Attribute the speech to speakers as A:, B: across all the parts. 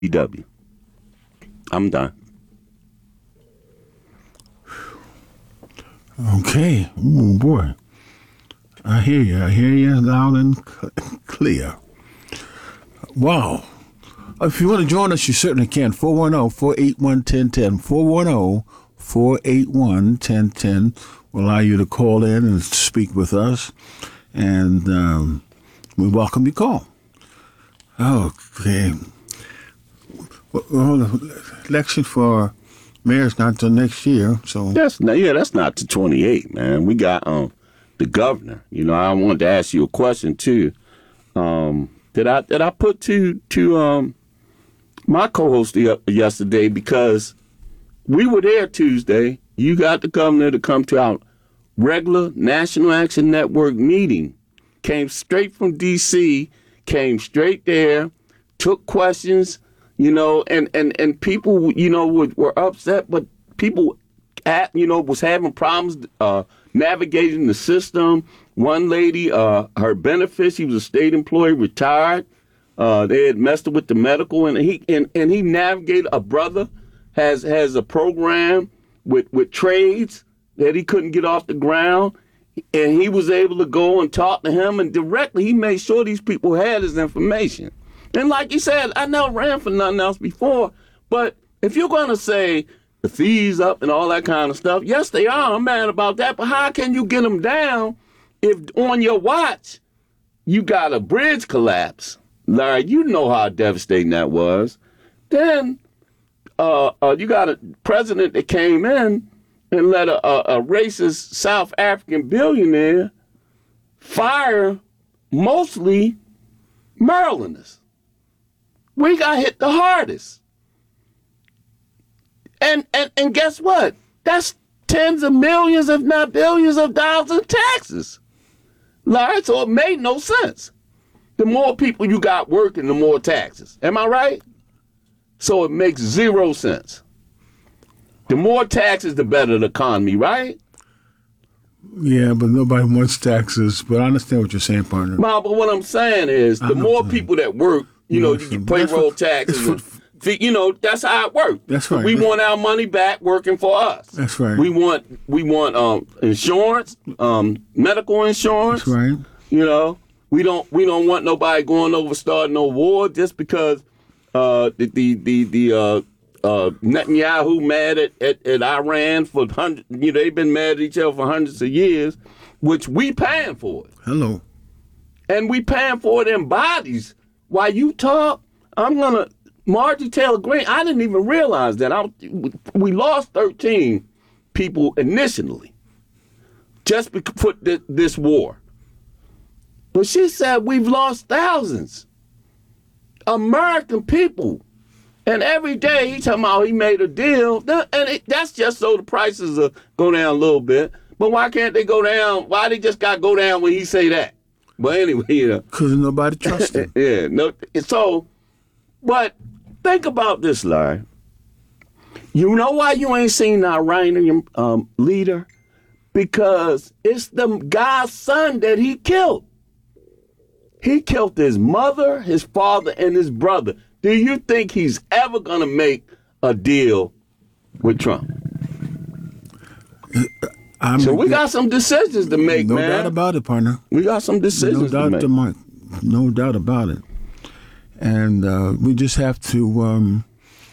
A: BW. I'm done.
B: Okay. Oh, boy. I hear you. I hear you loud and clear. Wow. If you want to join us, you certainly can. 410-481-1010. 410-481-1010 will allow you to call in and speak with us. And we welcome your call. Okay. Well, election for mayor's not till next year, so
A: That's not to 28, man. We got the governor. I wanted to ask you a question too. Did I put to my co-host yesterday, because we were there Tuesday. You got the governor to come to our regular National Action Network meeting. Came straight from D.C., came straight there, took questions, and people, were upset, but people, was having problems navigating the system. One lady, her benefits, she was a state employee, retired. They had messed with the medical, and he navigated. A brother has a program with trades that he couldn't get off the ground, and he was able to go and talk to him, and directly he made sure these people had his information. And like you said, I never ran for nothing else before, but if you're going to say the fees up and all that kind of stuff, yes, they are. I'm mad about that, but how can you get them down if on your watch you got a bridge collapse? Larry, you know how devastating that was. Then you got a president that came in and let a racist South African billionaire fire mostly Marylanders. We got hit the hardest. And guess what? That's tens of millions, if not billions of dollars in taxes. Larry, so it made no sense. The more people you got working, the more taxes. Am I right? So it makes zero sense. The more taxes, the better the economy, right?
B: yeah, but nobody wants taxes. But I understand what you're saying, partner.
A: Well, but what I'm saying is, the more people that work, you get payroll taxes. That's how it works.
B: That's right.
A: We want our money back working for us.
B: That's right.
A: We want insurance, medical insurance.
B: That's right.
A: We don't want nobody going over starting no war just because Netanyahu mad at Iran for hundreds. They've been mad at each other for hundreds of years, which we paying for it.
B: Hello.
A: And we paying for it in bodies. While you talk, Marjorie Taylor Greene, I didn't even realize that. We lost 13 people initially just for this war. But she said we've lost thousands. American people. And every day he talking about he made a deal. And that's just so the prices go down a little bit. But why can't they go down? Why they just got to go down when he say that? But anyway,
B: Because nobody trusts him.
A: Yeah. No. So, but think about this, Larry. You know why you ain't seen the Iranian leader? Because it's the guy's son that he killed. He killed his mother, his father, and his brother. Do you think he's ever going to make a deal with Trump? So we got some decisions to make,
B: no
A: man.
B: No doubt about it, partner.
A: We got some decisions to make.
B: No doubt about it. And we just have to,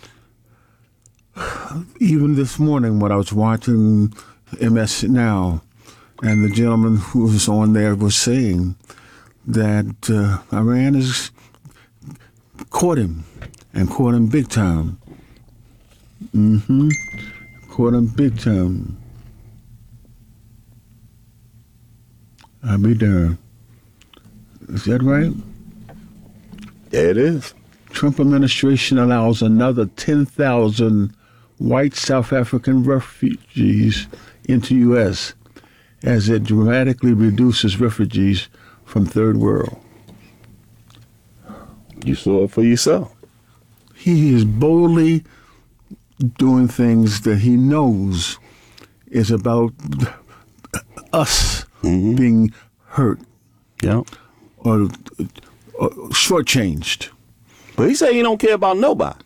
B: even this morning when I was watching MS Now, and the gentleman who was on there was saying that Iran has caught him big time. Caught him big time. I'll be darned. Is that right?
A: Yeah, it is.
B: Trump administration allows another 10,000 white South African refugees into U.S. as it dramatically reduces refugees from third world.
A: You saw it for yourself.
B: He is boldly doing things that he knows is about us being hurt
A: Yeah.
B: or shortchanged.
A: But he said he don't care about nobody.